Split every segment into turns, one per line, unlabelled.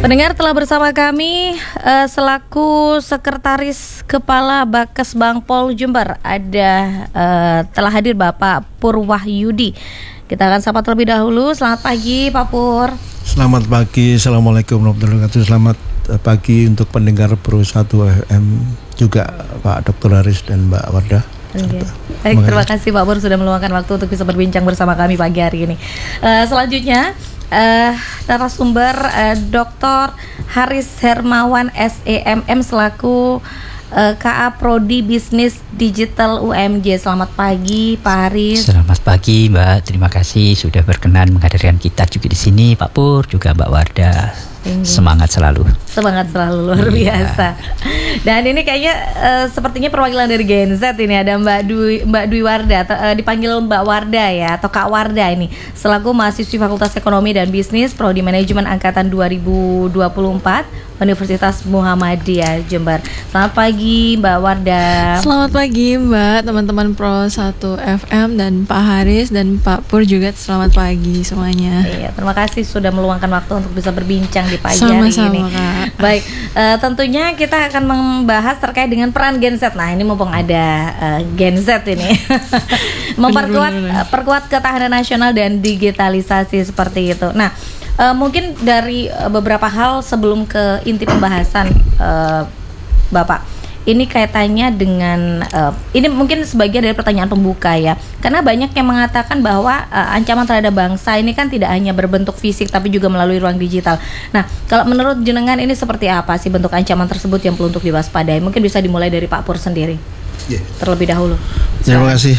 Pendengar, telah bersama kami selaku Sekretaris Kepala Bakes Bangpol Jember telah hadir Bapak Purwahyudi. Kita akan sapa terlebih dahulu. Selamat pagi Pak Pur.
Selamat pagi, Assalamualaikum warahmatullahi wabarakatuh. Selamat pagi untuk pendengar Pro 1 FM, juga Pak Dr. Haris dan Mbak Wardah.
Baik, terima kasih Pak Pur sudah meluangkan waktu untuk bisa berbincang bersama kami pagi hari ini. Selanjutnya narasumber Dr. Haris Hermawan SEMM selaku KA Prodi Bisnis Digital UMJ. Selamat pagi Pak Haris.
Selamat pagi Mbak, terima kasih sudah berkenan menghadirkan kita juga di sini, Pak Pur, juga Mbak Wardah. Semangat selalu. Semangat selalu,
luar biasa. Dan ini kayaknya sepertinya perwakilan dari Gen Z ini, ada Mbak Dwi Wardah, dipanggil Mbak Wardah ya, atau Kak Wardah ini, selaku mahasiswi Fakultas Ekonomi dan Bisnis Prodi Manajemen Angkatan 2024 Universitas Muhammadiyah Jember. Selamat pagi Mbak Wardah.
Selamat pagi Mbak, teman-teman Pro 1 FM dan Pak Haris dan Pak Pur juga, selamat pagi semuanya.
Iya, terima kasih sudah meluangkan waktu untuk bisa berbincang di pagi hari ini.
Kak.
Baik, tentunya kita akan membahas terkait dengan peran Gen Z. Nah, ini mumpung ada Gen Z ini memperkuat ketahanan nasional dan digitalisasi seperti itu. Nah, mungkin dari beberapa hal sebelum ke inti pembahasan, Bapak. Ini kaitannya dengan ini mungkin sebagian dari pertanyaan pembuka ya. Karena banyak yang mengatakan bahwa ancaman terhadap bangsa ini kan tidak hanya berbentuk fisik tapi juga melalui ruang digital. Nah, kalau menurut jenengan ini seperti apa sih bentuk ancaman tersebut yang perlu untuk diwaspadai? Mungkin bisa dimulai dari Pak Pur sendiri. Terlebih dahulu.
Terima kasih.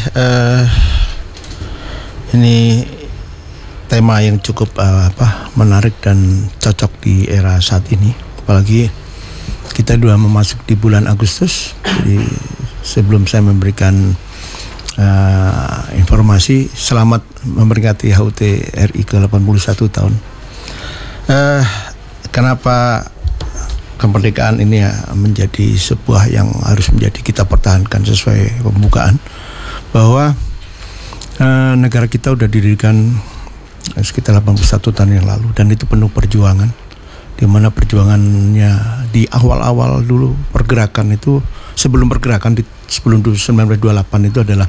Ini tema yang cukup menarik dan cocok di era saat ini, apalagi kita sudah memasuk di bulan Agustus. Jadi sebelum saya memberikan informasi, selamat memperingati HUT RI ke-81 tahun. Kenapa kemerdekaan ini menjadi sebuah yang harus menjadi kita pertahankan sesuai pembukaan, bahwa negara kita sudah didirikan sekitar 81 tahun yang lalu, dan itu penuh perjuangan, di mana perjuangannya di awal-awal dulu pergerakan itu, sebelum pergerakan sebelum 1928 itu adalah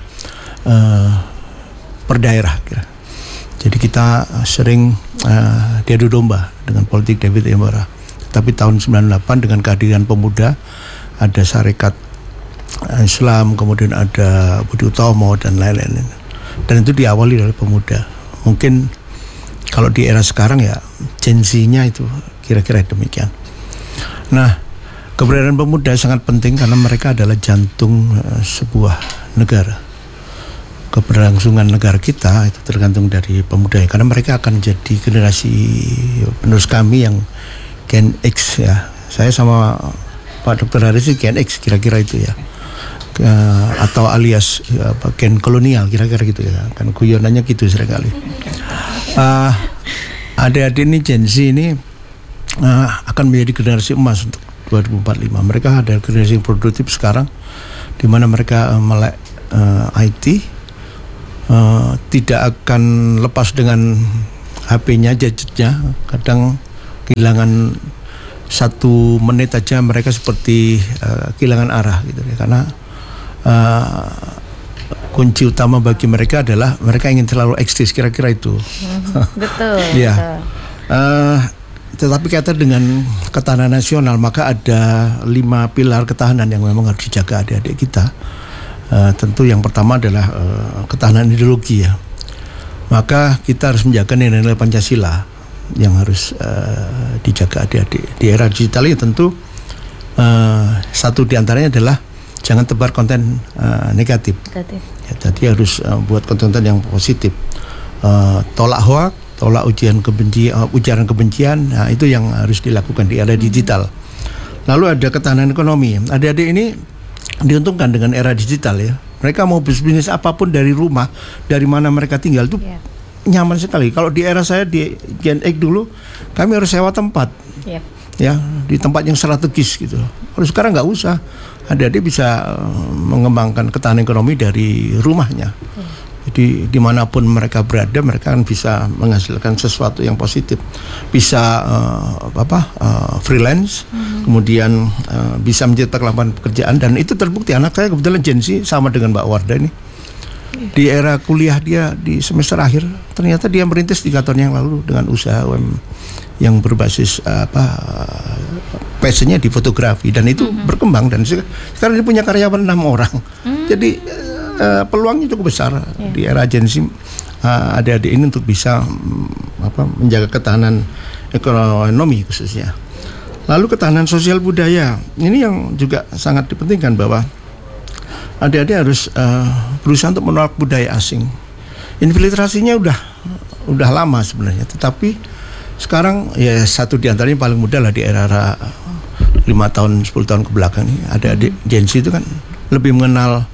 per daerah. Jadi kita sering diadu domba dengan politik David Embara. Tapi tahun 98 dengan kehadiran pemuda, ada Sarekat Islam, kemudian ada Budi Utomo dan lain-lain. Dan itu diawali dari pemuda. Mungkin kalau di era sekarang ya Gen Z-nya itu kira-kira demikian. Nah, keberadaan pemuda sangat penting karena mereka adalah jantung sebuah negara. Keberlangsungan negara kita itu tergantung dari pemuda, karena mereka akan jadi generasi penerus kami yang Gen X ya. Saya sama Pak Dr. Haris Gen X kira-kira itu ya. Atau alias Gen kolonial kira-kira gitu ya. Kan guyonannya gitu seringkali. Adik-adik ini Gen Z ini akan menjadi generasi emas untuk 2045. Mereka adalah generasi yang produktif sekarang, di mana mereka melek IT, tidak akan lepas dengan HP-nya, gadgetnya. Kadang kehilangan 1 menit aja mereka seperti kehilangan arah gitu ya. Karena kunci utama bagi mereka adalah mereka ingin selalu eksis, kira-kira itu.
Betul.
Ya. Tetapi kaitan dengan ketahanan nasional, maka ada 5 pilar ketahanan yang memang harus dijaga adik-adik kita. Tentu yang pertama adalah ketahanan ideologi ya. Maka kita harus menjaga nilai-nilai Pancasila yang harus dijaga adik-adik. Di era digital ini tentu satu diantaranya adalah jangan tebar konten negatif. Ya, jadi harus buat konten yang positif. Tolak hoak, tolak ujaran kebencian. Nah, itu yang harus dilakukan di era digital. Lalu ada ketahanan ekonomi. Adik-adik ini diuntungkan dengan era digital ya. Mereka mau bisnis apapun dari rumah, dari mana mereka tinggal itu nyaman sekali. Kalau di era saya di Gen X dulu, kami harus sewa tempat. Ya, di tempat yang strategis gitu. Kalau sekarang nggak usah. Adik-adik bisa mengembangkan ketahanan ekonomi dari rumahnya. dimanapun mereka berada, mereka kan bisa menghasilkan sesuatu yang positif, bisa freelance, kemudian bisa menciptakan lapangan pekerjaan, dan itu terbukti. Anak saya kebetulan Gen Z sama dengan Mbak Warda ini. Di era kuliah dia di semester akhir, ternyata dia merintis 3 tahun yang lalu dengan usaha yang berbasis passionnya di fotografi, dan itu berkembang, dan sekarang dia punya karyawan 6 orang. Jadi peluangnya cukup besar di era Gen Z, adik-adik ini untuk bisa menjaga ketahanan ekonomi khususnya. Lalu ketahanan sosial budaya ini yang juga sangat dipentingkan, bahwa adik-adik harus berusaha untuk menolak budaya asing. Infiltrasinya udah lama sebenarnya, tetapi sekarang ya satu di antaranya paling mudah lah di era 5 tahun 10 tahun ke belakang ini, adik-adik Gen Z itu kan lebih mengenal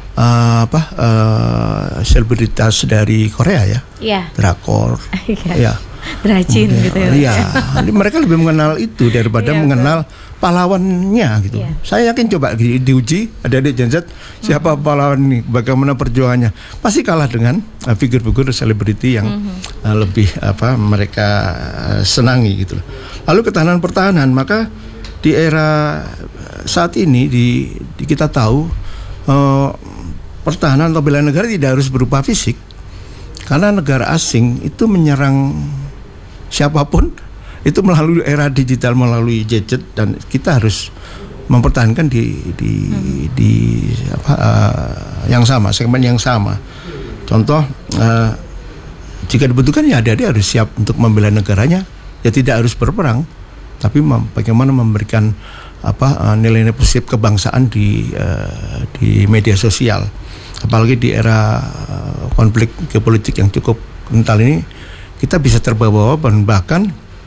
selebritas dari Korea ya, drakor, ya,
Dracin gitu ya.
Iya, mereka lebih mengenal itu daripada mengenal pahlawannya gitu. Saya yakin coba diuji adik-adik Gen Z, siapa pahlawan ini, bagaimana perjuangannya, pasti kalah dengan figur-figur selebriti yang lebih mereka senangi gitu. Lalu ketahanan pertahanan, maka di era saat ini kita tahu pertahanan atau bela negara tidak harus berupa fisik, karena negara asing itu menyerang siapapun itu melalui era digital, melalui gadget, dan kita harus mempertahankan di yang sama, segmen yang sama. Contoh, jika dibutuhkan ya adik-adik harus siap untuk membela negaranya, ya tidak harus berperang, tapi bagaimana memberikan nilai-nilai positif kebangsaan di media sosial, apalagi di era konflik geopolitik yang cukup kental ini, kita bisa terbawa dan bahkan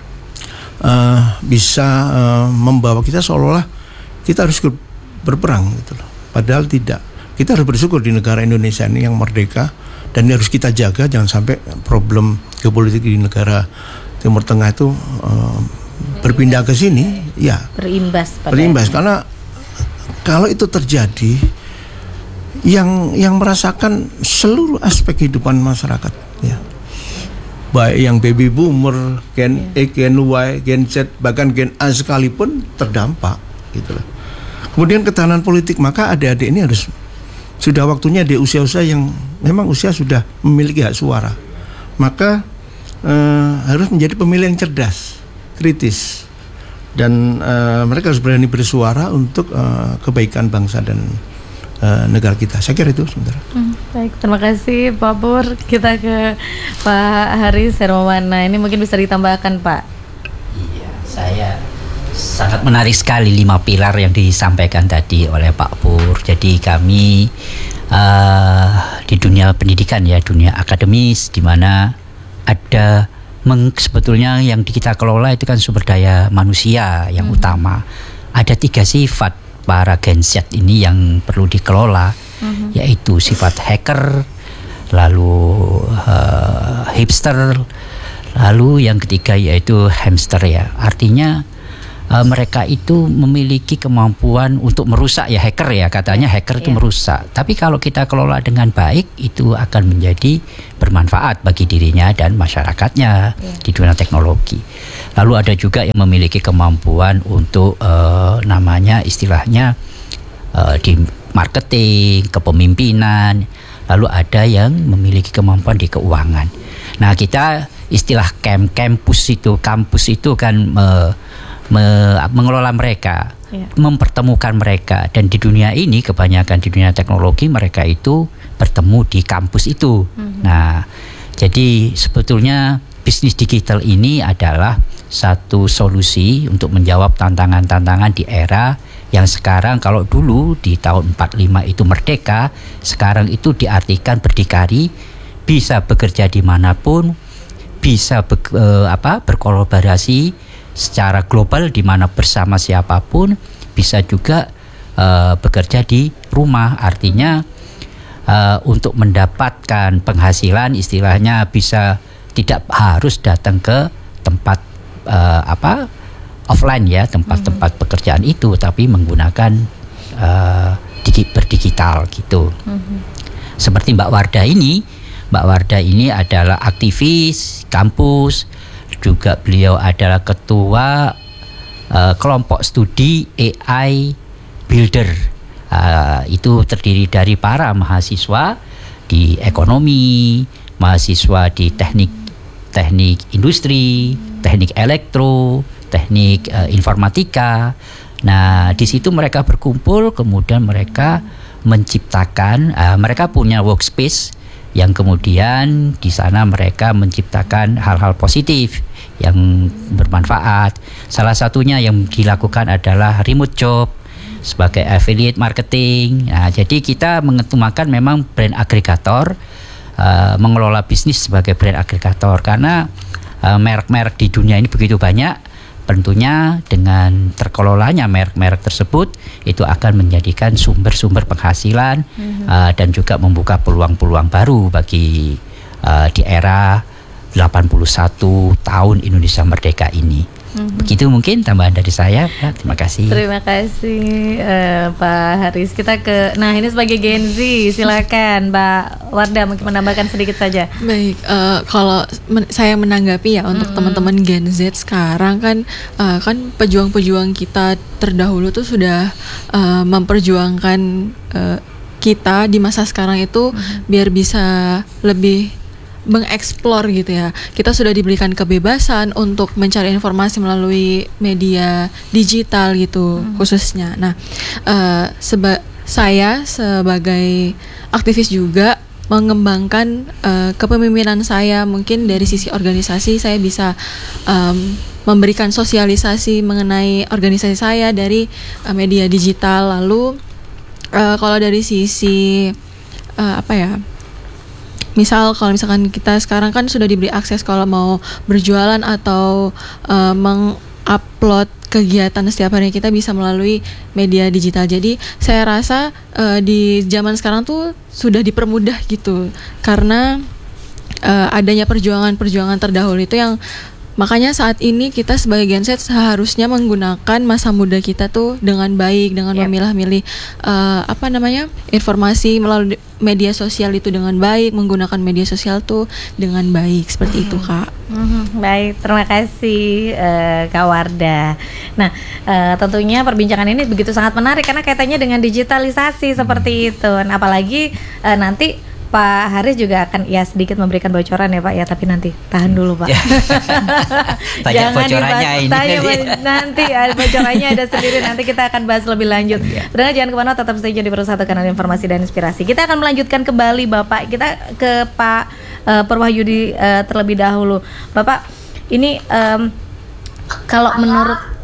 bisa membawa kita seolah-olah kita harus berperang gitu loh. Padahal tidak. Kita harus bersyukur di negara Indonesia ini yang merdeka, dan harus kita jaga jangan sampai problem geopolitik di negara Timur Tengah itu berpindah ke sini, ya berimbas. Karena kalau itu terjadi, yang merasakan seluruh aspek kehidupan masyarakat, ya, baik yang baby boomer, Gen E, Gen Y, Gen Z, bahkan Gen A sekalipun terdampak, gitu loh. Kemudian ketahanan politik, maka adik-adik ini sudah waktunya di usia-usia yang memang usia sudah memiliki hak suara, maka harus menjadi pemilih yang cerdas, kritis, dan mereka harus berani bersuara untuk kebaikan bangsa dan negara kita. Saya kira itu sebentar.
Baik, terima kasih Pak Pur. Kita ke Pak Haris Hermawana. Ini mungkin bisa ditambahkan, Pak.
Iya, saya sangat menarik sekali 5 pilar yang disampaikan tadi oleh Pak Pur. Jadi kami di dunia pendidikan, ya, dunia akademis, di mana ada sebetulnya yang kita kelola itu kan sumber daya manusia yang utama. Ada 3 sifat para Gen Z ini yang perlu dikelola, yaitu sifat hacker, lalu hipster, lalu yang ketiga yaitu hamster, ya. Artinya mereka itu memiliki kemampuan untuk merusak, ya, hacker, ya, katanya hacker itu merusak. Tapi kalau kita kelola dengan baik, itu akan menjadi bermanfaat bagi dirinya dan masyarakatnya di dunia teknologi. Lalu ada juga yang memiliki kemampuan untuk istilahnya di marketing, kepemimpinan. Lalu ada yang memiliki kemampuan di keuangan. Nah, kita istilah kampus itu kan mengelola mereka, mempertemukan mereka, dan di dunia ini kebanyakan di dunia teknologi mereka itu bertemu di kampus itu. Nah, jadi sebetulnya bisnis digital ini adalah satu solusi untuk menjawab tantangan-tantangan di era yang sekarang. Kalau dulu di tahun 45 itu merdeka, sekarang itu diartikan berdikari, bisa bekerja dimanapun, bisa berkolaborasi secara global di mana bersama siapapun, bisa juga bekerja di rumah. Artinya untuk mendapatkan penghasilan istilahnya bisa tidak harus datang ke tempat offline, ya, tempat-tempat pekerjaan itu, tapi menggunakan berdigital gitu. Seperti Mbak Warda ini Mbak Wardah ini adalah aktivis kampus, juga beliau adalah ketua kelompok studi AI Builder. Itu terdiri dari para mahasiswa di ekonomi, mahasiswa di teknik industri, teknik elektro, teknik informatika. Nah, di situ mereka berkumpul, kemudian mereka menciptakan, mereka punya workspace yang kemudian di sana mereka menciptakan hal-hal positif yang bermanfaat. Salah satunya yang dilakukan adalah remote job sebagai affiliate marketing. Nah, jadi kita mengetumakan memang brand agregator, mengelola bisnis sebagai brand agregator, karena merek-merek di dunia ini begitu banyak. Tentunya dengan terkelolanya merek-merek tersebut itu akan menjadikan sumber-sumber penghasilan dan juga membuka peluang-peluang baru bagi di era 81 tahun Indonesia Merdeka ini. Begitu mungkin tambahan dari saya. Terima kasih.
Terima kasih Pak Haris. Kita nah ini sebagai Gen Z, silakan Mbak Wardah mungkin menambahkan sedikit saja.
Baik, kalau saya menanggapi ya untuk teman-teman Gen Z sekarang kan pejuang-pejuang kita terdahulu tuh sudah memperjuangkan kita di masa sekarang itu biar bisa lebih mengeksplor gitu ya. Kita sudah diberikan kebebasan untuk mencari informasi melalui media digital gitu khususnya. Nah, saya sebagai aktivis juga mengembangkan kepemimpinan saya. Mungkin dari sisi organisasi saya bisa memberikan sosialisasi mengenai organisasi saya dari media digital. Lalu kalau dari sisi misal kalau misalkan kita sekarang kan sudah diberi akses kalau mau berjualan atau mengupload kegiatan setiap hari kita bisa melalui media digital. Jadi saya rasa di zaman sekarang tuh sudah dipermudah gitu karena adanya perjuangan-perjuangan terdahulu itu yang makanya saat ini kita sebagai Gen Z seharusnya menggunakan masa muda kita tuh dengan baik, dengan memilah-milih informasi melalui media sosial itu dengan baik, menggunakan media sosial tuh dengan baik, seperti itu Kak.
Baik, terima kasih Kak Wardah. Nah, tentunya perbincangan ini begitu sangat menarik karena kaitannya dengan digitalisasi seperti itu. Nah, apalagi nanti Pak Haris juga akan sedikit memberikan bocoran ya Pak ya, tapi nanti tahan dulu Pak.
Banyak bocorannya ini.
Nanti bocorannya ada sendiri, nanti kita akan bahas lebih lanjut. Benar, jangan kemana, tetap stay di Persatu Kanal Informasi dan Inspirasi. Kita akan melanjutkan kembali Bapak, kita ke Pak Purwahyudi terlebih dahulu. Bapak, ini kalau menurut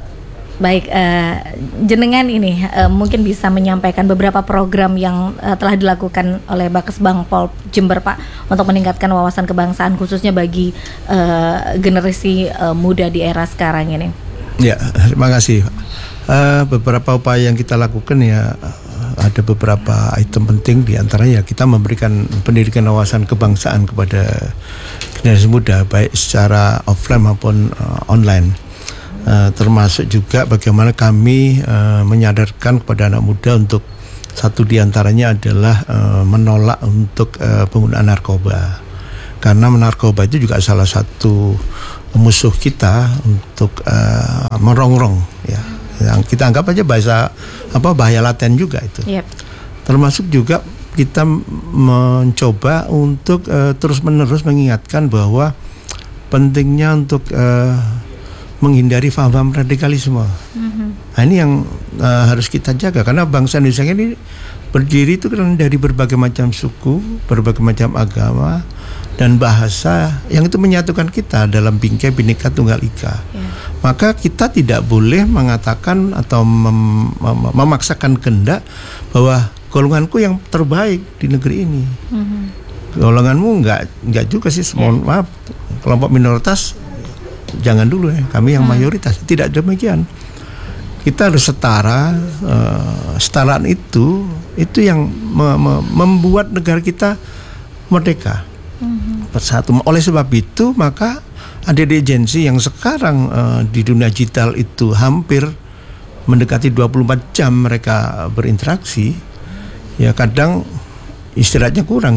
jenengan ini mungkin bisa menyampaikan beberapa program yang telah dilakukan oleh Bakesbang Pol Jember Pak untuk meningkatkan wawasan kebangsaan khususnya bagi generasi muda di era sekarang ini.
Ya, terima kasih. Beberapa upaya yang kita lakukan ya ada beberapa item penting, di antaranya kita memberikan pendidikan wawasan kebangsaan kepada generasi muda baik secara offline maupun online. Termasuk juga bagaimana kami menyadarkan kepada anak muda untuk satu diantaranya adalah menolak untuk penggunaan narkoba, karena narkoba itu juga salah satu musuh kita untuk merongrong ya, yang kita anggap aja bahaya laten juga itu. Termasuk juga kita mencoba untuk terus-menerus mengingatkan bahwa pentingnya untuk menghindari paham-paham radikalisme. Nah, ini yang harus kita jaga karena bangsa Indonesia ini berdiri itu kan dari berbagai macam suku, berbagai macam agama dan bahasa yang itu menyatukan kita dalam bingkai Bhinneka Tunggal Ika. Maka kita tidak boleh mengatakan atau memaksakan kehendak bahwa golonganku yang terbaik di negeri ini. Golonganmu enggak juga sih, mohon maaf, kelompok minoritas jangan dulu ya, kami yang mayoritas. Tidak demikian. Kita harus setara. Setaraan itu yang membuat negara kita merdeka. Persatu. Oleh sebab itu maka adik-adik Gen Z yang sekarang di dunia digital itu hampir mendekati 24 jam mereka berinteraksi, ya kadang istirahatnya kurang tuh.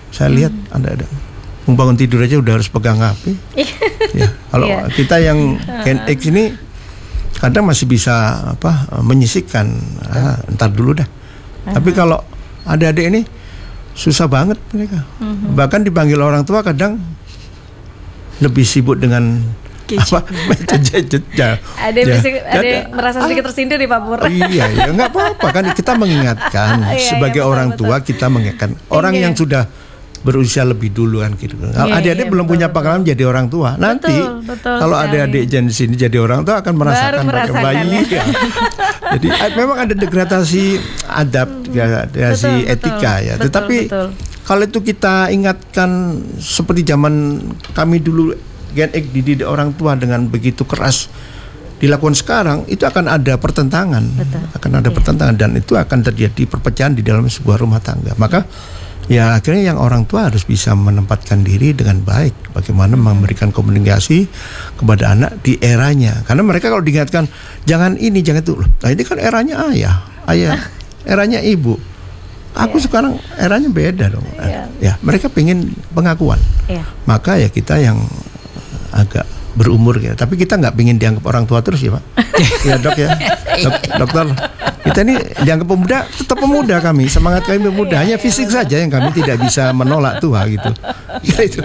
Saya lihat ada bangun tidur aja udah harus pegang HP. Ya, kalau kita yang Gen X ini kadang masih bisa menyisihkan, ntar dulu dah. Tapi kalau adik-adik ini susah banget mereka. Bahkan dipanggil orang tua kadang lebih sibuk dengan gadget.
Ada merasa sedikit tersindir nih Pak Pur.
Iya, nggak apa-apa kan kita mengingatkan sebagai orang tua kita mengingatkan orang yang sudah berusia lebih dulu kan gitu. Kalau adik-adik belum punya pengalaman jadi orang tua, nanti kalau adik-adik Gen Z ini jadi orang tua akan merasakan bayi. Ya. Jadi memang ada degradasi adab, degradasi etika ya. Tetapi kalau itu kita ingatkan seperti zaman kami dulu Gen X dididik orang tua dengan begitu keras dilakukan sekarang, itu akan ada pertentangan, pertentangan dan itu akan terjadi perpecahan di dalam sebuah rumah tangga. Maka ya akhirnya yang orang tua harus bisa menempatkan diri dengan baik, bagaimana memberikan komunikasi kepada anak di eranya. Karena mereka kalau diingatkan jangan ini, jangan itu, nah ini kan eranya ayah, eranya ibu. Aku sekarang eranya beda dong. Ya mereka pengen pengakuan. Maka ya kita yang agak berumur ya, tapi kita nggak pengen dianggap orang tua terus ya Pak. Ya Dok ya, dokter. Kita ini dianggap pemuda, tetap pemuda kami, semangat kami pemuda. Hanya fisik saja yang kami tidak bisa menolak tua gitu. Ya itu.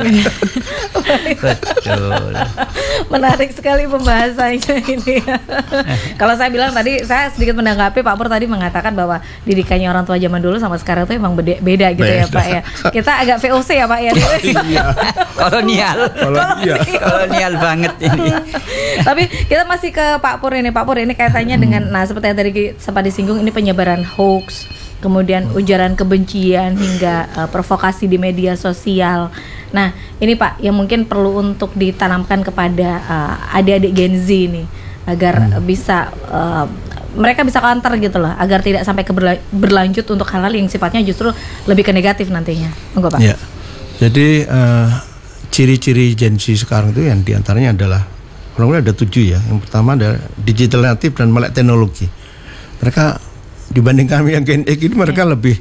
Betul.
Menarik sekali pembahasannya ini. Kalau saya bilang tadi, saya sedikit menanggapi Pak Pur tadi mengatakan bahwa didikannya orang tua zaman dulu sama sekarang itu emang beda gitu ya Pak ya. Kita agak VOC ya Pak ya. Kolonial
banget ini.
Tapi kita masih ke Pak Pur ini. Pak Pur ini kaitannya dengan, nah seperti yang tadi sempat disinggung, ini penyebaran hoax, kemudian ujaran kebencian hingga provokasi di media sosial. Nah ini Pak yang mungkin perlu untuk ditanamkan kepada adik-adik Gen Z ini agar bisa mereka bisa counter gitu loh, agar tidak sampai berlanjut untuk hal-hal yang sifatnya justru lebih ke negatif nantinya. Enggak Pak?
Ya. Jadi ciri-ciri Gen Z sekarang itu yang diantaranya adalah ada 7 ya. Yang pertama adalah digital native dan melek teknologi. Mereka dibanding kami yang Gen X ini mereka lebih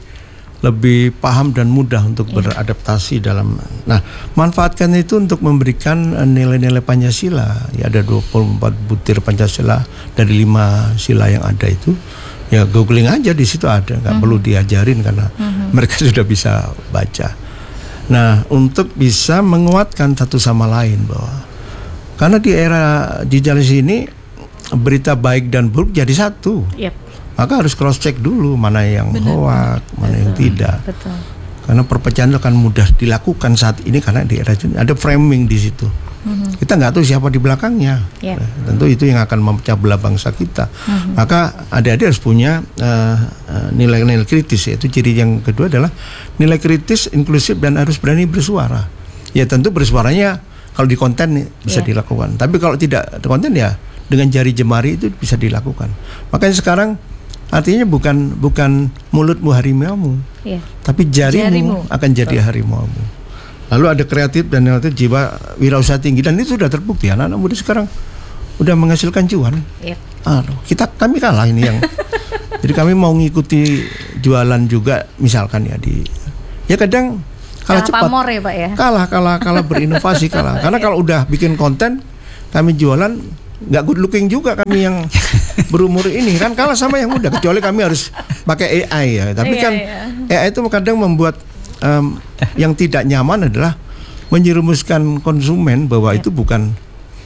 paham dan mudah untuk beradaptasi dalam. Nah, manfaatkan itu untuk memberikan nilai-nilai Pancasila. Ya ada 24 butir Pancasila dari 5 sila yang ada itu. Ya googling aja di situ ada, nggak perlu diajarin karena mereka sudah bisa baca. Nah, untuk bisa menguatkan satu sama lain bahwa karena di era digital ini berita baik dan buruk jadi satu. Maka harus cross check dulu mana yang hoax, mana yang tidak. Karena perpecahan itu akan mudah dilakukan saat ini karena di era ini ada framing di situ. Kita nggak tahu siapa di belakangnya. Tentu itu yang akan memecah belah bangsa kita. Maka adik-adik harus punya nilai-nilai kritis. Yaitu ciri yang kedua adalah nilai kritis, inklusif dan harus berani bersuara. Ya tentu bersuaranya kalau di konten bisa dilakukan. Tapi kalau tidak di konten ya dengan jari jemari itu bisa dilakukan. Makanya sekarang artinya bukan mulutmu harimaumu, tapi jarimu akan jadi harimaumu. Lalu ada kreatif dan jiwa wirausaha tinggi dan itu sudah terbukti. Anak-anak muda sekarang udah menghasilkan cuan. Kami kalah ini yang. Jadi kami mau ngikuti jualan juga misalkan ya kadang kalah cepat.
Pamor ya Pak ya.
Kalah berinovasi kalah. Karena kalau udah bikin konten kami jualan nggak good looking juga kami yang berumur ini kan kalah sama yang muda, kecuali kami harus pakai AI ya. Tapi AI itu kadang membuat yang tidak nyaman adalah menjerumuskan konsumen bahwa itu bukan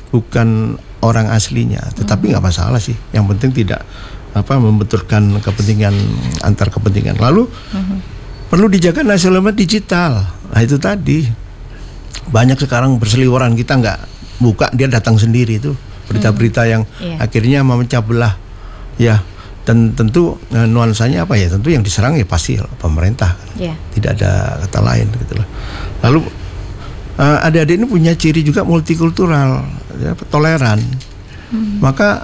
orang aslinya. Tetapi nggak masalah sih. Yang penting tidak membenturkan kepentingan antar kepentingan. Lalu perlu dijaga nasionalisme digital. Nah itu tadi banyak sekarang berseliweran, kita nggak buka dia datang sendiri itu. Berita-berita yang akhirnya memecah belah ya, dan tentu nuansanya tentu yang diserang ya pasti pemerintah, tidak ada kata lain gitu loh. Lalu adik-adik ini punya ciri juga multikultural, toleran, maka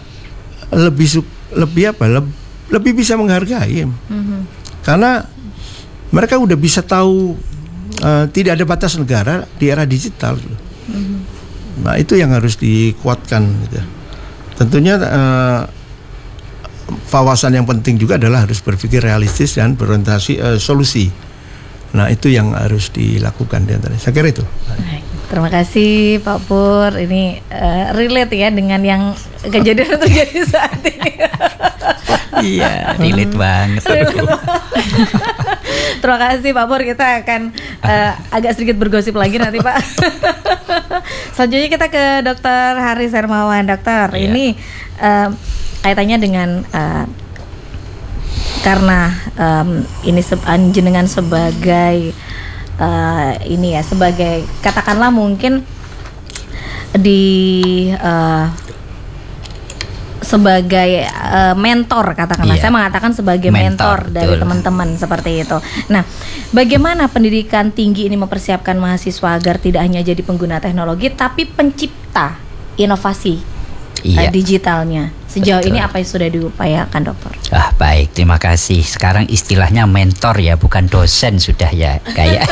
lebih bisa menghargai, karena mereka udah bisa tahu tidak ada batas negara di era digital. Nah itu yang harus dikuatkan gitu. Tentunya wawasan yang penting juga adalah harus berpikir realistis dan berorientasi solusi. Nah itu yang harus dilakukan di antara. Saya kira itu.
Terima kasih Pak Pur. Ini relate ya dengan yang kejadian yang terjadi saat ini.
Iya, relate banget.
Terima kasih Pak Pur. Kita akan agak sedikit bergosip lagi nanti Pak. Selanjutnya kita ke Dr. Haris Hermawan. Dokter, ini kaitannya dengan karena ini jenengan sebagai ini ya, sebagai katakanlah mungkin sebagai mentor katakanlah, saya mengatakan sebagai mentor dari teman-teman seperti itu. Nah, bagaimana pendidikan tinggi ini mempersiapkan mahasiswa agar tidak hanya jadi pengguna teknologi tapi pencipta inovasi digitalnya? Sejauh ini apa yang sudah diupayakan, Dokter?
Baik, terima kasih. Sekarang istilahnya mentor ya, bukan dosen sudah ya, kayak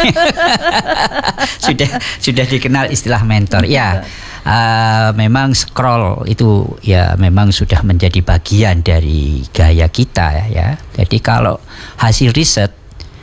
sudah dikenal istilah mentor. Ya, memang scroll itu ya memang sudah menjadi bagian dari gaya kita ya. Jadi kalau hasil riset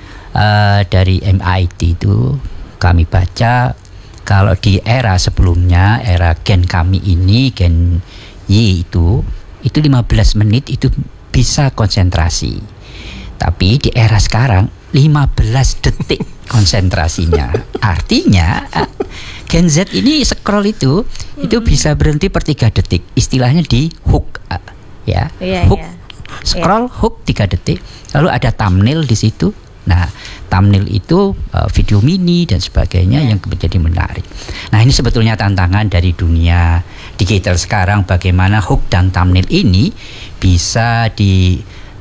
dari MIT itu kami baca, kalau di era sebelumnya, era gen kami ini, gen Y itu 15 menit itu bisa konsentrasi. Tapi di era sekarang 15 detik konsentrasinya. Artinya Gen Z ini scroll itu bisa berhenti per 3 detik. Istilahnya di hook ya. Hook. Scroll hook 3 detik. Lalu ada thumbnail di situ. Nah, thumbnail itu video mini dan sebagainya yang menjadi menarik. Nah, ini sebetulnya tantangan dari dunia digital sekarang, bagaimana hook dan thumbnail ini bisa di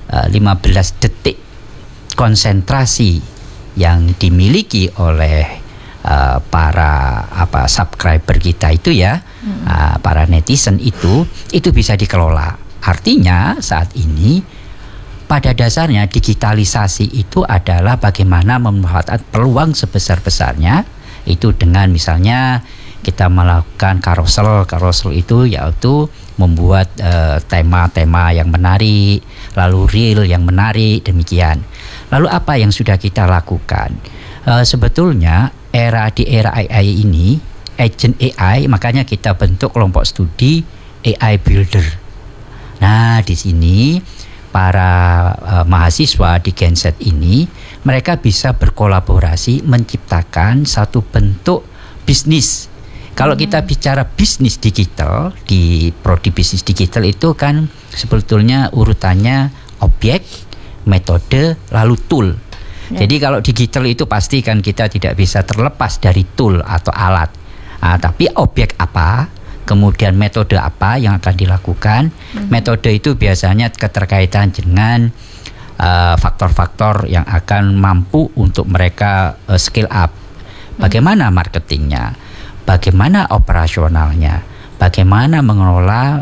15 detik konsentrasi yang dimiliki oleh para subscriber kita itu ya, para netizen itu bisa dikelola. Artinya saat ini pada dasarnya digitalisasi itu adalah bagaimana memanfaatkan peluang sebesar-besarnya itu dengan misalnya kita melakukan carousel itu yaitu membuat tema-tema yang menarik, lalu reel yang menarik, demikian. Lalu apa yang sudah kita lakukan? Sebetulnya di era AI ini, agent AI, makanya kita bentuk kelompok studi AI Builder. Nah, di sini para mahasiswa di Gen Z ini mereka bisa berkolaborasi menciptakan satu bentuk bisnis. Kalau kita bicara bisnis digital di prodi bisnis digital itu kan sebetulnya urutannya objek, metode, lalu tool. Jadi kalau digital itu pasti kan kita tidak bisa terlepas dari tool atau alat. Tapi objek apa? Kemudian metode apa yang akan dilakukan? Metode itu biasanya keterkaitan dengan faktor-faktor yang akan mampu untuk mereka scale up. Bagaimana marketingnya? Bagaimana operasionalnya? Bagaimana mengelola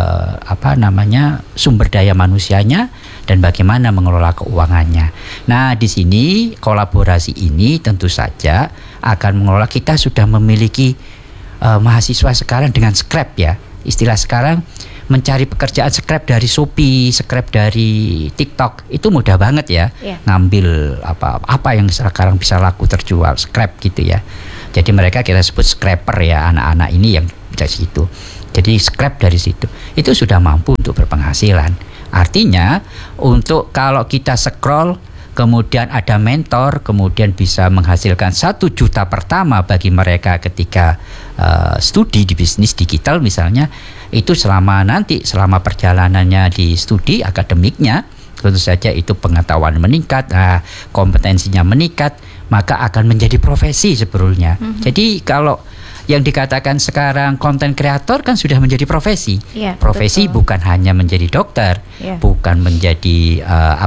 sumber daya manusianya dan bagaimana mengelola keuangannya. Nah, di sini kolaborasi ini tentu saja akan mengelola. Kita sudah memiliki mahasiswa sekarang dengan scrap ya, istilah sekarang mencari pekerjaan scrap dari Shopee, scrap dari TikTok itu mudah banget ya, ngambil apa yang sekarang bisa laku terjual, scrap gitu ya. Jadi mereka kita sebut scrapper ya, anak-anak ini yang dari situ. Jadi scrap dari situ itu sudah mampu untuk berpenghasilan. Artinya untuk kalau kita scroll kemudian ada mentor, kemudian bisa menghasilkan 1 juta pertama bagi mereka ketika studi di bisnis digital misalnya, itu selama perjalanannya di studi akademiknya, tentu saja itu pengetahuan meningkat, kompetensinya meningkat, maka akan menjadi profesi sebetulnya. Jadi kalau yang dikatakan sekarang konten kreator kan sudah menjadi profesi. Profesi betul. Bukan hanya menjadi dokter, bukan menjadi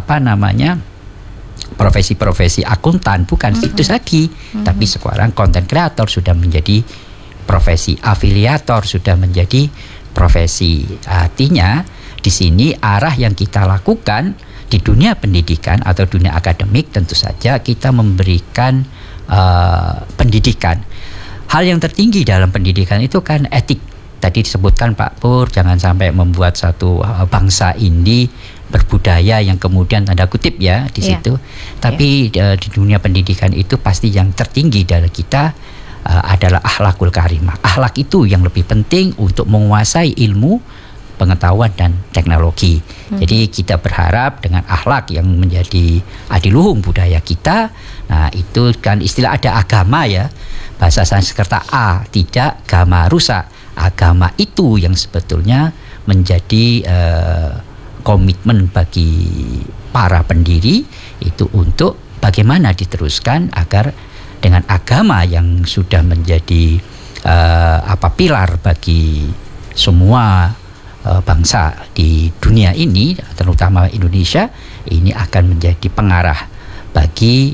profesi-profesi akuntan, bukan itu lagi. Tapi sekarang konten kreator sudah menjadi profesi, afiliator sudah menjadi profesi. Artinya di sini arah yang kita lakukan di dunia pendidikan atau dunia akademik tentu saja kita memberikan pendidikan. Hal yang tertinggi dalam pendidikan itu kan etik. Tadi disebutkan Pak Pur, jangan sampai membuat satu bangsa ini berbudaya yang kemudian tanda kutip ya di situ. Tapi di dunia pendidikan itu pasti yang tertinggi dari kita adalah akhlakul karimah. Akhlak itu yang lebih penting untuk menguasai ilmu, pengetahuan dan teknologi. Jadi kita berharap dengan akhlak yang menjadi adiluhung budaya kita. Nah, itu kan istilah ada agama ya. Bahasa Sanskerta tidak, gama rusak. Agama itu yang sebetulnya menjadi komitmen bagi para pendiri itu untuk bagaimana diteruskan agar dengan agama yang sudah menjadi pilar bagi semua bangsa di dunia ini, terutama Indonesia, ini akan menjadi pengarah bagi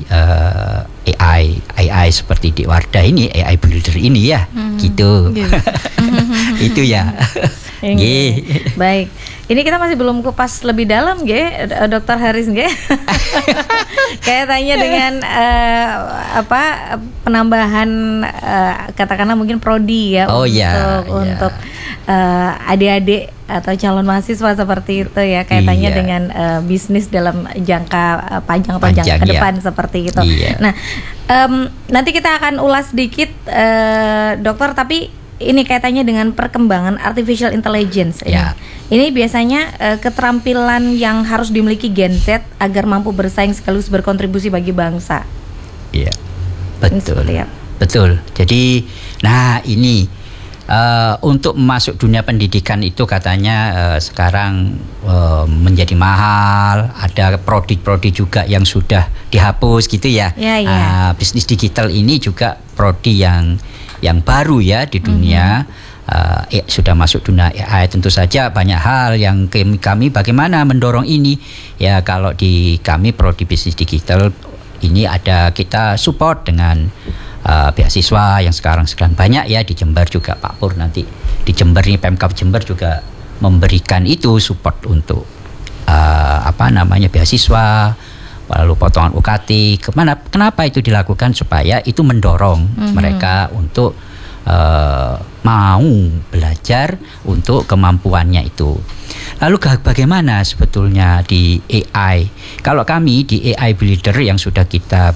AI seperti di Wardah ini, AI Builder ini ya, gitu. Itu ya.
Baik. Ini kita masih belum kupas lebih dalam, Dr. Haris, kaitannya dengan penambahan katakanlah mungkin prodi ya untuk adik-adik atau calon mahasiswa seperti itu ya, kaitannya dengan bisnis dalam jangka panjang ke depan seperti itu. Nah, nanti kita akan ulas sedikit, dokter, tapi ini kaitannya dengan perkembangan artificial intelligence. Ini biasanya keterampilan yang harus dimiliki Gen Z agar mampu bersaing sekaligus berkontribusi bagi bangsa.
Iya, betul. Jadi, nah ini untuk masuk dunia pendidikan itu katanya sekarang menjadi mahal. Ada prodi-prodi juga yang sudah dihapus gitu ya. Bisnis digital ini juga prodi yang baru ya di dunia. Sudah masuk dunia AI. Tentu saja banyak hal yang kami bagaimana mendorong ini ya. Kalau di kami prodi bisnis digital ini ada kita support dengan beasiswa yang sekarang banyak ya di Jember juga. Pak Pur nanti di Jember ini, Pemkab Jember juga memberikan itu support untuk beasiswa, lalu potongan UKT. Kenapa itu dilakukan? Supaya itu mendorong mereka untuk mau belajar untuk kemampuannya itu. Lalu bagaimana sebetulnya di AI? Kalau kami di AI Builder yang sudah kita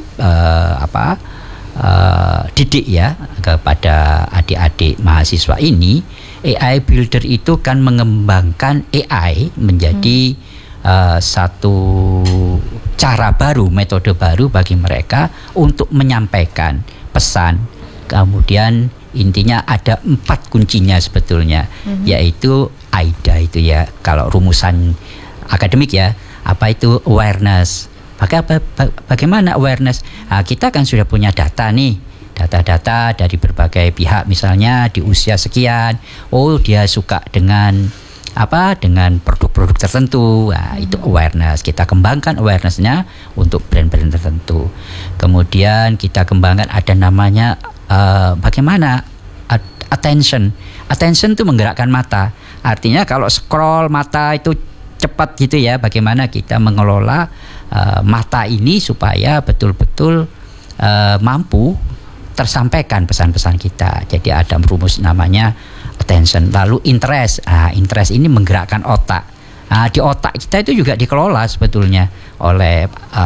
didik ya kepada adik-adik mahasiswa ini, AI Builder itu kan mengembangkan AI menjadi satu cara baru, metode baru bagi mereka untuk menyampaikan pesan. Kemudian intinya ada 4 kuncinya sebetulnya, yaitu AIDA itu ya, kalau rumusan akademik ya, apa itu awareness. Bagaimana awareness? Nah, kita kan sudah punya data nih, data-data dari berbagai pihak, misalnya di usia sekian, dia suka dengan produk-produk tertentu. Nah, itu awareness. Kita kembangkan awarenessnya untuk brand-brand tertentu. Kemudian kita kembangkan ada namanya bagaimana attention itu menggerakkan mata. Artinya kalau scroll mata itu cepat gitu ya, bagaimana kita mengelola mata ini supaya betul-betul mampu tersampaikan pesan-pesan kita. Jadi ada rumus namanya attention. Lalu interest. Interest ini menggerakkan otak. Di otak kita itu juga dikelola sebetulnya oleh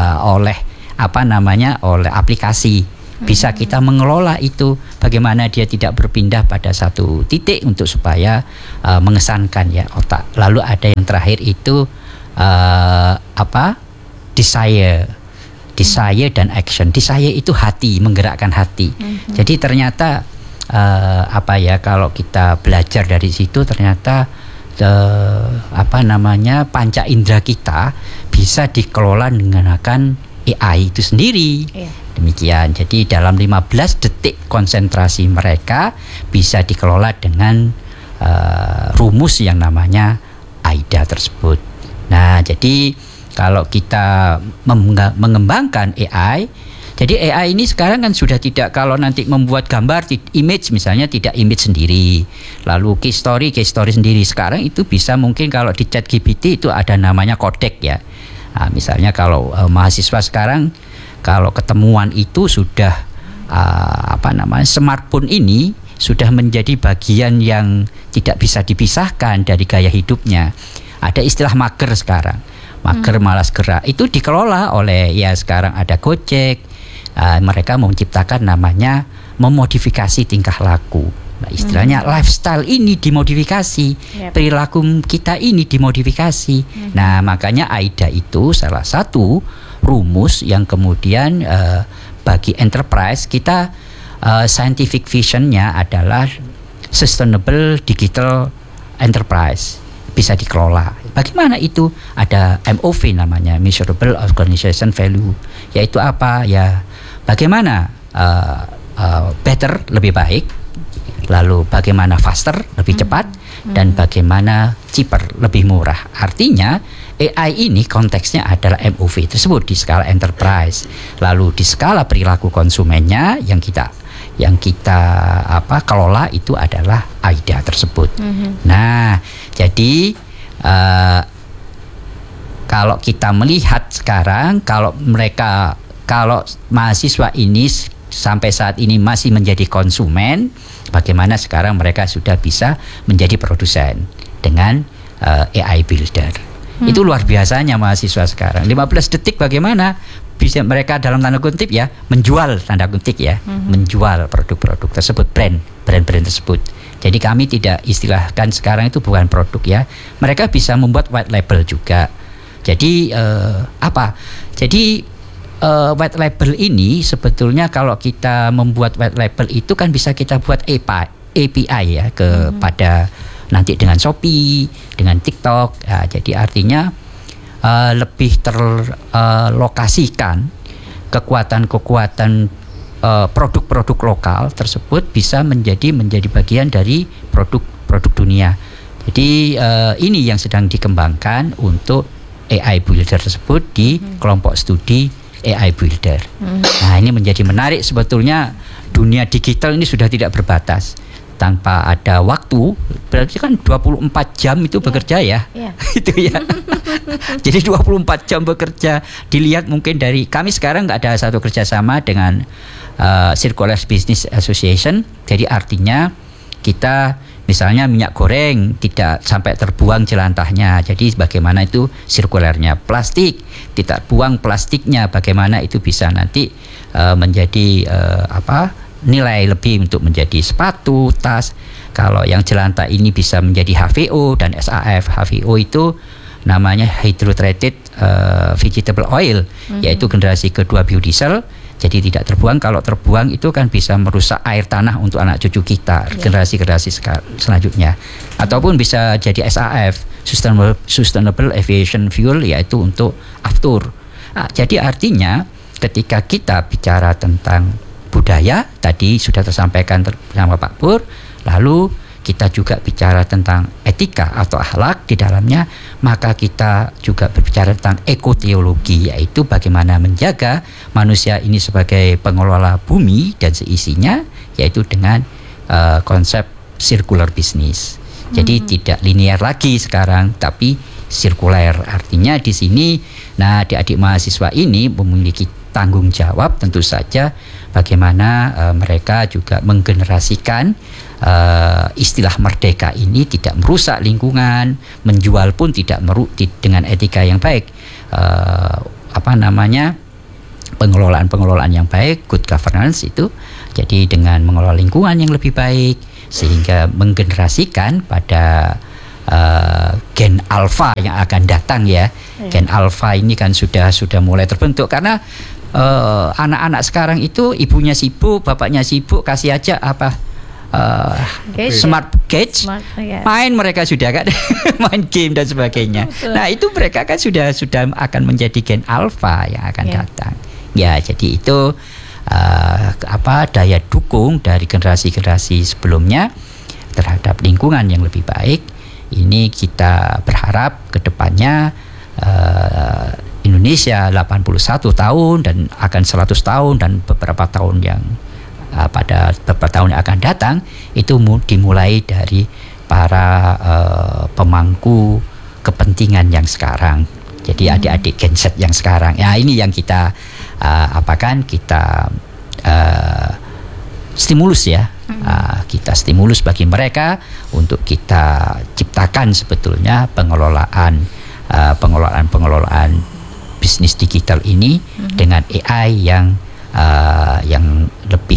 aplikasi. Bisa kita mengelola itu, bagaimana dia tidak berpindah pada satu titik untuk supaya mengesankan ya otak. Lalu ada yang terakhir itu desire dan action. Desire itu hati, menggerakkan hati. Jadi ternyata kalau kita belajar dari situ, ternyata panca indera kita bisa dikelola menggunakan AI itu sendiri. Demikian. Jadi dalam 15 detik konsentrasi mereka bisa dikelola dengan rumus yang namanya AIDA tersebut. Nah, jadi kalau kita mengembangkan AI, jadi AI ini sekarang kan sudah tidak, kalau nanti membuat gambar image misalnya, tidak image sendiri, lalu case story sendiri. Sekarang itu bisa, mungkin kalau di ChatGPT itu ada namanya codec ya. Nah, misalnya kalau mahasiswa sekarang kalau ketemuan itu sudah smartphone ini sudah menjadi bagian yang tidak bisa dipisahkan dari gaya hidupnya. Ada istilah mager sekarang. mager, malas gerak, itu dikelola oleh ya sekarang ada Gojek. Mereka menciptakan namanya memodifikasi tingkah laku. Nah, istilahnya lifestyle ini dimodifikasi, perilaku kita ini dimodifikasi. Nah, makanya AIDA itu salah satu rumus yang kemudian bagi enterprise kita scientific visionnya adalah sustainable digital enterprise, bisa dikelola. Bagaimana itu? Ada MOV namanya, measurable organization value, yaitu apa ya? Bagaimana better, lebih baik, lalu bagaimana faster, lebih cepat, dan bagaimana cheaper, lebih murah. Artinya AI ini konteksnya adalah MOV tersebut di skala enterprise. Lalu di skala perilaku konsumennya yang kita kelola itu adalah AIDA tersebut. Nah, jadi kalau kita melihat sekarang, kalau mahasiswa ini sampai saat ini masih menjadi konsumen, bagaimana sekarang mereka sudah bisa menjadi produsen dengan AI Builder. Itu luar biasanya mahasiswa sekarang. 15 detik bagaimana bisa mereka dalam tanda kutip ya menjual, tanda kutip ya, menjual produk-produk tersebut, brand-brand tersebut. Jadi kami tidak istilahkan sekarang itu bukan produk ya. Mereka bisa membuat white label juga. Jadi Jadi white label ini sebetulnya kalau kita membuat white label itu kan bisa kita buat API ya kepada nanti dengan Shopee, dengan TikTok. Ya, jadi artinya lebih terlokasikan kekuatan-kekuatan produk-produk lokal tersebut bisa menjadi bagian dari produk dunia. Jadi ini yang sedang dikembangkan untuk AI Builder tersebut di kelompok studi AI Builder. Nah, ini menjadi menarik sebetulnya. Dunia digital ini sudah tidak berbatas. Tanpa ada waktu, berarti kan 24 jam itu bekerja ya. Itu ya. Jadi 24 jam bekerja. Dilihat mungkin dari kami sekarang nggak ada satu kerjasama dengan Circular Business Association. Jadi artinya kita misalnya minyak goreng tidak sampai terbuang jelantahnya. Jadi bagaimana itu sirkulernya. Plastik tidak buang plastiknya, bagaimana itu bisa nanti menjadi nilai lebih untuk menjadi sepatu, tas. Kalau yang jelantah ini bisa menjadi HVO dan SAF. HVO itu namanya hydrotreated vegetable oil, yaitu generasi kedua biodiesel. Jadi tidak terbuang. Kalau terbuang itu kan bisa merusak air tanah untuk anak cucu kita, generasi-generasi selanjutnya. Ataupun bisa jadi SAF, Sustainable Aviation Fuel, yaitu untuk aftur. Jadi artinya ketika kita bicara tentang budaya, tadi sudah tersampaikan sama Pak Pur, lalu kita juga bicara tentang etika atau akhlak di dalamnya, maka kita juga berbicara tentang ekoteologi, yaitu bagaimana menjaga manusia ini sebagai pengelola bumi dan seisinya, yaitu dengan konsep circular business. Jadi tidak linear lagi sekarang, tapi sirkuler. Artinya di sini, nah adik-adik mahasiswa ini memiliki tanggung jawab tentu saja bagaimana mereka juga menggenerasikan istilah merdeka ini tidak merusak lingkungan, menjual pun tidak dengan etika yang baik, pengelolaan yang baik, good governance itu. Jadi dengan mengelola lingkungan yang lebih baik sehingga menggenerasikan pada gen alpha yang akan datang ya. Gen alpha ini kan sudah mulai terbentuk karena anak-anak sekarang itu ibunya sibuk, bapaknya sibuk, kasih aja smart gadget, main mereka sudah kan main game dan sebagainya. Nah itu mereka kan sudah akan menjadi gen alpha yang akan datang. Ya jadi itu daya dukung dari generasi-generasi sebelumnya terhadap lingkungan yang lebih baik. Ini kita berharap ke depannya Indonesia 81 tahun dan akan 100 tahun dan beberapa tahun yang pada beberapa tahun yang akan datang itu dimulai dari para pemangku kepentingan yang sekarang. Jadi adik-adik Gen Z yang sekarang. Ya ini yang kita kita stimulus ya. Kita stimulus bagi mereka untuk kita ciptakan sebetulnya pengelolaan pengelolaan bisnis digital ini dengan AI yang lebih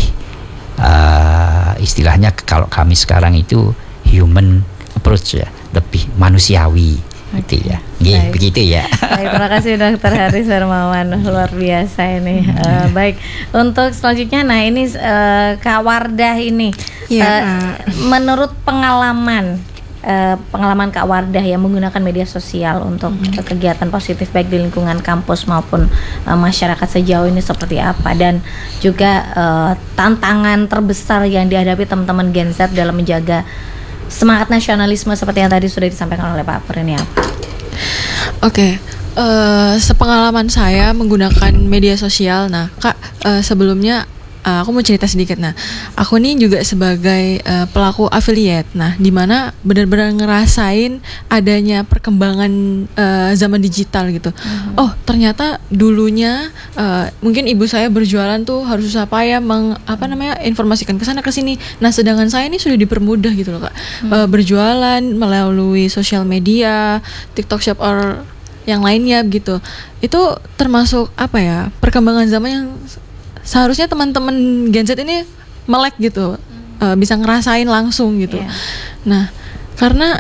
istilahnya kalau kami sekarang itu human approach ya, lebih manusiawi gitu ya.
Baik.
Begitu ya.
Baik, terima kasih Dr. Haris Darmawan, luar biasa ini. Baik, untuk selanjutnya, nah ini Kak Wardah ini, menurut pengalaman Kak Wardah yang menggunakan media sosial untuk kegiatan positif baik di lingkungan kampus maupun masyarakat sejauh ini seperti apa, dan juga tantangan terbesar yang dihadapi teman-teman Gen Z dalam menjaga semangat nasionalisme seperti yang tadi sudah disampaikan oleh Pak Pur ini apa?
Oke, sepengalaman saya menggunakan media sosial. Nah, Kak, sebelumnya aku mau cerita sedikit. Nah, aku nih juga sebagai pelaku affiliate. Nah, di mana benar-benar ngerasain adanya perkembangan zaman digital gitu. Oh, ternyata dulunya mungkin ibu saya berjualan tuh harus susah payah informasikan ke sana ke sini. Nah, sedangkan saya ini sudah dipermudah gitu loh, Kak. Berjualan melalui sosial media, TikTok Shop or yang lainnya gitu. Itu termasuk perkembangan zaman yang seharusnya teman-teman Gen Z ini melek gitu, bisa ngerasain langsung gitu. Nah, karena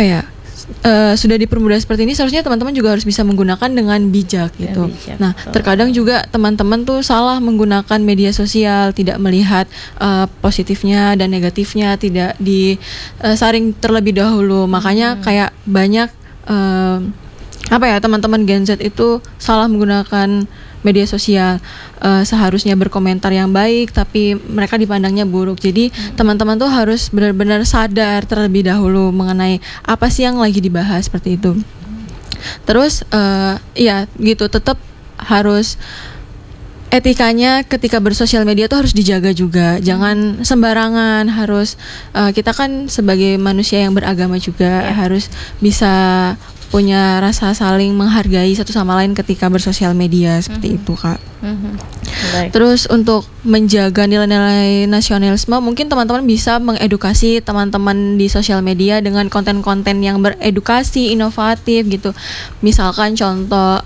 sudah dipermudah seperti ini, seharusnya teman-teman juga harus bisa menggunakan dengan bijak gitu. Nah, terkadang juga teman-teman tuh salah menggunakan media sosial, tidak melihat positifnya dan negatifnya, tidak disaring terlebih dahulu. Makanya kayak banyak teman-teman Gen Z itu salah menggunakan media sosial, seharusnya berkomentar yang baik tapi mereka dipandangnya buruk. Jadi teman-teman tuh harus benar-benar sadar terlebih dahulu mengenai apa sih yang lagi dibahas seperti itu. Terus tetap harus etikanya ketika bersosial media tuh harus dijaga juga, jangan sembarangan. Harus kita kan sebagai manusia yang beragama juga harus bisa punya rasa saling menghargai satu sama lain ketika bersosial media seperti itu, Kak. Terus untuk menjaga nilai-nilai nasionalisme, mungkin teman-teman bisa mengedukasi teman-teman di sosial media dengan konten-konten yang beredukasi, inovatif gitu. Misalkan contoh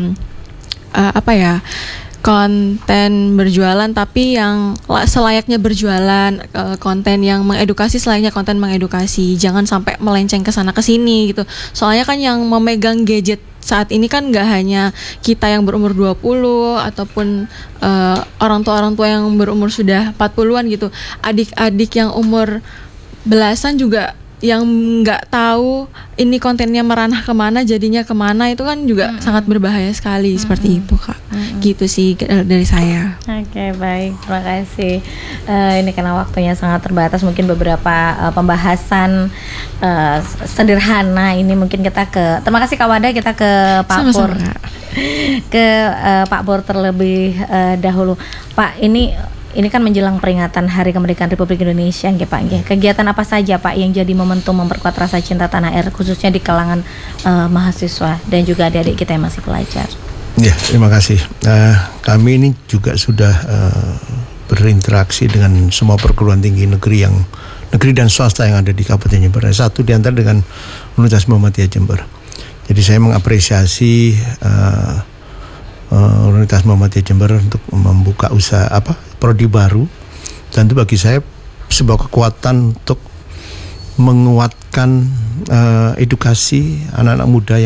konten berjualan tapi yang selayaknya berjualan, konten yang mengedukasi selayaknya konten mengedukasi, jangan sampai melenceng ke sana ke sini gitu. Soalnya kan yang memegang gadget saat ini kan nggak hanya kita yang berumur 20 ataupun orang tua yang berumur sudah 40-an gitu. Adik-adik yang umur belasan juga yang nggak tahu ini kontennya meranah kemana, jadinya kemana, itu kan juga sangat berbahaya sekali. Seperti itu, Kak. Gitu sih dari saya.
Oke, baik, terima kasih. Ini karena waktunya sangat terbatas, mungkin beberapa pembahasan sederhana ini mungkin kita terima kasih Kak Wada, kita ke Pak Pur. Ke Pak Pur terlebih dahulu. Pak, ini kan menjelang peringatan Hari Kemerdekaan Republik Indonesia, nggih Pak. Kegiatan apa saja Pak yang jadi momentum memperkuat rasa cinta tanah air, khususnya di kalangan mahasiswa dan juga adik-adik kita yang masih pelajar?
Ya, terima kasih. Kami ini juga sudah berinteraksi dengan semua perguruan tinggi negeri dan swasta yang ada di Kabupaten Jember. Satu di antara dengan Universitas Muhammadiyah Jember. Jadi saya mengapresiasi Universitas Muhammadiyah Jember untuk membuka usaha prodi baru, dan itu bagi saya sebuah kekuatan untuk menguatkan edukasi anak-anak muda